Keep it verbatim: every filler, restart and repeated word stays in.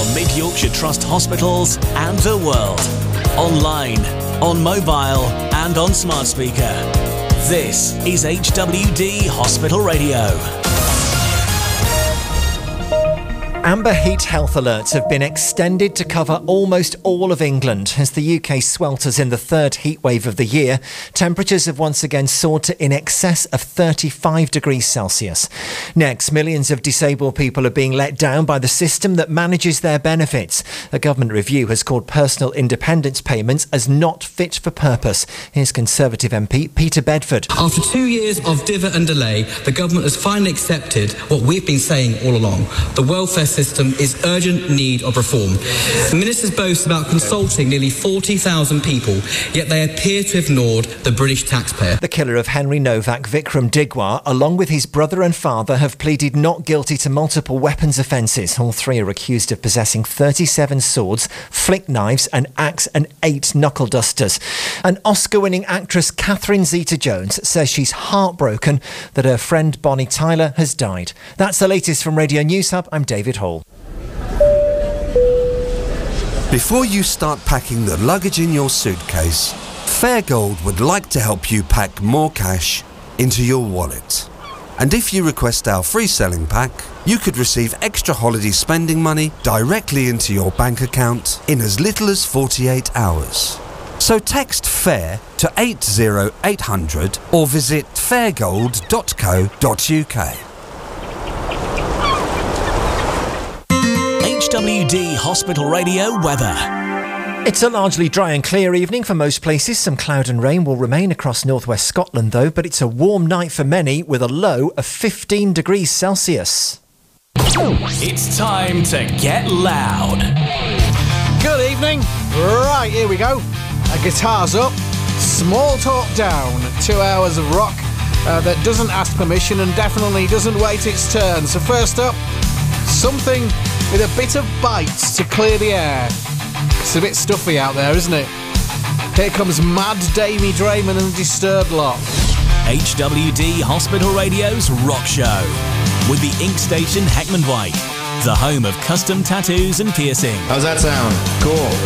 from Mid Yorkshire Trust hospitals and the world. Online, on mobile and on smart speaker. This is H W D Hospital Radio. Amber heat health alerts have been extended to cover almost all of England as the U K swelters in the third heat wave of the year. Temperatures have once again soared to in excess of thirty-five degrees Celsius. Next, millions of disabled people are being let down by the system that manages their benefits. A government review has called personal independence payments as not fit for purpose. Here's Conservative M P Peter Bedford. After two years of divot and delay, the government has finally accepted what we've been saying all along. The welfare system is urgent need of reform. The ministers boast about consulting nearly forty thousand people, yet they appear to have ignored the British taxpayer. The killer of Henry Novak, Vikram Digwar, along with his brother and father, have pleaded not guilty to multiple weapons offences. All three are accused of possessing thirty-seven swords, flick knives, an axe and eight knuckle dusters. And Oscar-winning actress Catherine Zeta-Jones says she's heartbroken that her friend Bonnie Tyler has died. That's the latest from Radio News Hub. I'm David Hall. Before you start packing the luggage in your suitcase, Fairgold would like to help you pack more cash into your wallet. And if you request our free selling pack, you could receive extra holiday spending money directly into your bank account in as little as forty-eight hours. So text FAIR to eight zero eight hundred or visit fairgold dot co dot uk. H W D Hospital Radio weather. It's a largely dry and clear evening for most places. Some cloud and rain will remain across northwest Scotland though, but it's a warm night for many with a low of fifteen degrees Celsius. It's time to get loud. Good evening. Right, here we go. Uh, guitars up, small talk down. Two hours of rock uh, that doesn't ask permission and definitely doesn't wait its turn. So first up, something with a bit of bite to clear the air. It's a bit stuffy out there, isn't it? Here comes Mad Davey Drayman and the Disturbed lot. H W D Hospital Radio's Rock Show with the Ink Station Heckman White, the home of custom tattoos and piercing. How's that sound? Cool.